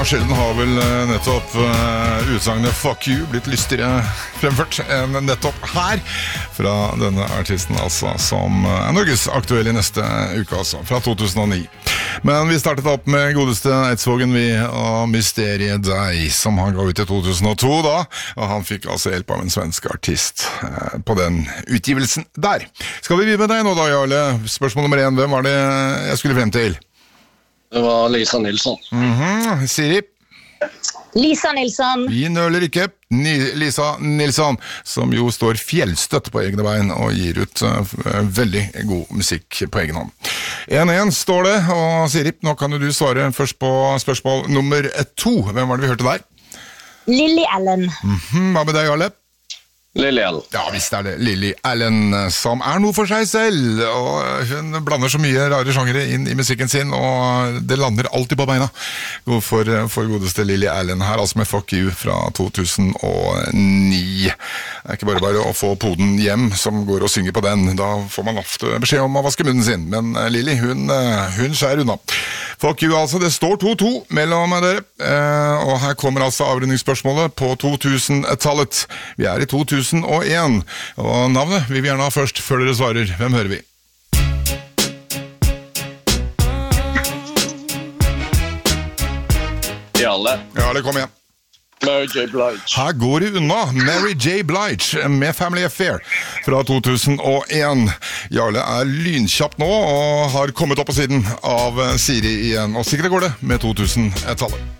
sjelden har vel nettopp utsagnet Fuck you blitt lystigere fremført enn nettopp her fra denne artisten altså, som er Norges aktuelle i neste uke altså, fra 2009. Men vi startet opp med godeste Eidsvågen vi og Mysteriet Deg, som han ga ut i 2002 da, og han fikk altså hjelp av en svensk artist på den utgivelsen der. Skal vi begynne med deg nå da, Jarle? Spørsmål nummer 1, hvem var det jeg skulle frem til? Det var Lisa Nilsson. Siri? Lisa Nilsson. Vi nøler ikke. Lisa Nilsson, som jo står fjellstøtt på egne bein og gir ut veldig god musikk på egen hånd. 1-1 står det, og Siri, nå kan du svare først på spørsmål nummer 2. Hvem var det vi hørte der? Lily Allen. Hva med deg, Jarle? Lily Allen. Ja, visst er det Lily Allen, som er noe for seg selv, og hun blander så mye rare sjangere inn i musikken sin, og det lander alltid på beina. For godeste Lily Allen her, altså med Fuck You fra 2009. Det er ikke bare å få poden hjem som går og synger på den, da får man ofte beskjed om å vaske munnen sin, men Lily, hun skjærer unna. Fuck You altså, det står 2-2 mellom dere, og her kommer altså avrundingsspørsmålet på 2000-tallet. Vi er i 2001, og navnet vil vi gjerne ha først før dere svarer. Hvem hører vi? Jarle, kom igjen. Mary J. Blige. Her går det unna. Mary J. Blige med Family Affair fra 2001. Jarle er lynkjapt nå og har kommet opp på siden av Siri igjen. Og sikkert går det med 2000-tallet.